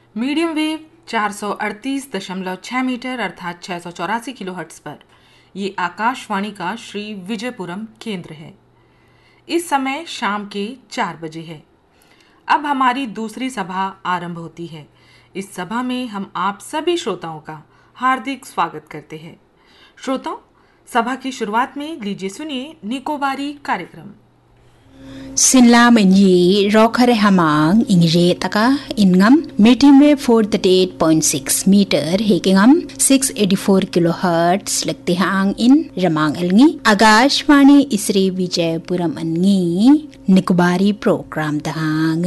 Medium wave 438.6 मीटर अर्थात 684 किलोहर्ट्ज पर ये आकाशवाणी का श्री विजयपुरम केंद्र है। इस समय शाम के 4 बजे है। अब हमारी दूसरी सभा आरंभ होती है। इस सभा में हम आप सभी श्रोताओं का हार्दिक स्वागत करते हैं। श्रोताओं, सभा की शुरुआत में लीजिए सुनिए निकोबारी कार्यक्रम। Sinla menyi rokare hamang ingre taka ingam medium wave 438.6 meter hekingam 684 kilohertz लगते hang in ramang elngi Agashwani Isri Vijayapuram angi Nikobari program tahang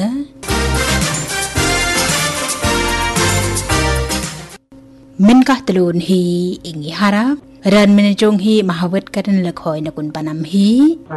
min kahtalun hi ingi harap ran menjong hi mahawat karan lakhoy na kun panam hi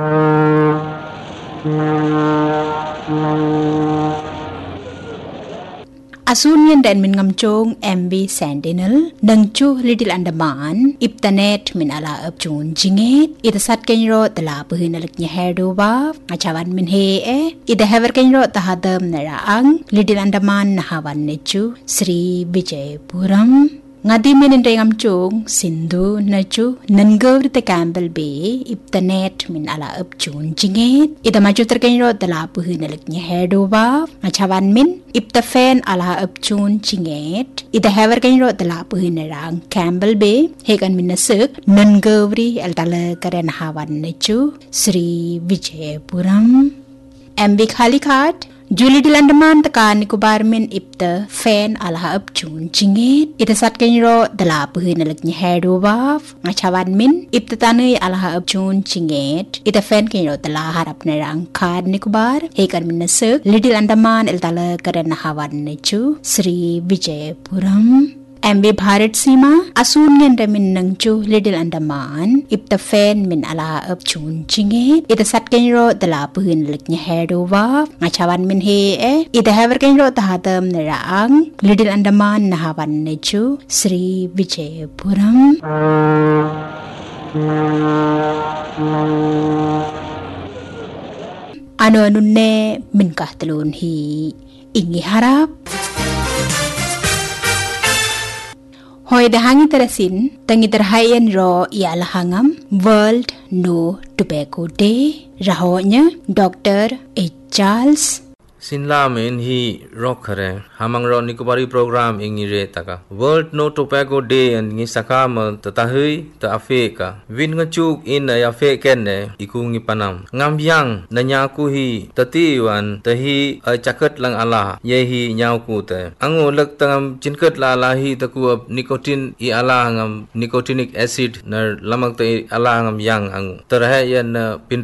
Asunyan dan min ngamchong MV Sentinel nangchu Little Andaman Iptanet min ala upchun jinget ita sat kenro tala puhinalik nya herdoba ngachawan min he ita hever kenro tahadam naraang Little Andaman nahawan nechu Sri Vijayapuram Ngadi min rengam chong Sindhu nachu nangawr te Campbell Bay Iptanet min ala upchun jinget ita maju terkenro tala puhinalik nya herdoba ngachawan min Ipta fan ala upchun jinget ita hever kenro tala puhinarang Campbell Bay hegan min nasuk nangawri altala karen hawan nachu Sri Vijayapuram MV Khalikat Julie Dilandaman taka Nicobar min ipta fan alaha upchun jingit ita sat kenro dala puhinalag nya herdoba ngachawan min ipta tanay alaha upchun jingit ita fan kenro dala harap narang kad Nicobar hekan min nasuk Little Andaman iltala karan hawan nachu Sri Vijayapuram MB Bharat Sima asunyan ramin nangchu Little Andaman ipta fan min ala upchun jingit ita sat kenro dala puhin liknya herdowa ngachawan min he ita haver kenro tahadam naraang Little Andaman nahawan nachu Sri Vijayapuram anu ne min kahtalun hi ingi harap Hoy dahangi terasin tangi terhayan ro ialahangam World No Tobacco Day rahonya Dr. H. Charles Sinla men hi rock khare hamang ro Nikobari program ingire taka World No Tobacco Day and ngi sakam tatahui ta afeka win ngachuk in ya feken ne ikungi panam ngambyang nanyaku hi tatiwan tahi chakat lang ala ye hi nyau ku te ango lak tangam chinkat la la hi taku nicotine I ala ngam nicotinic acid nar lamak te ala ngam yang angu terha yan pin